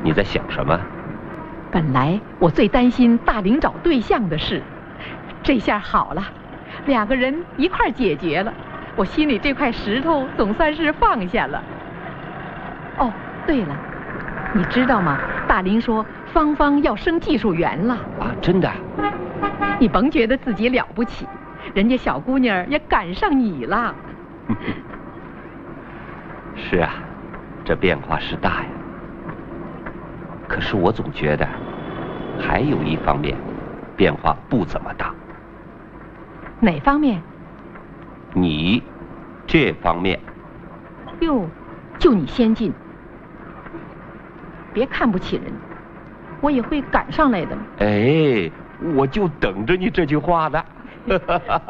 你在想什么？ 本来我最担心大林找对象的事，这下好了，2个人一块解决了，我心里这块石头总算是放下了。哦，对了，你知道吗？大林说芳芳要升技术员了。 啊，真的？ 你甭觉得自己了不起，人家小姑娘也赶上你了。 是啊，这变化是大呀。可是我总觉得还有一方面变化不怎么大。 哪方面？ 你这方面。 哟，就你先进，别看不起人，我也会赶上来的。 哎，我就等着你这句话呢。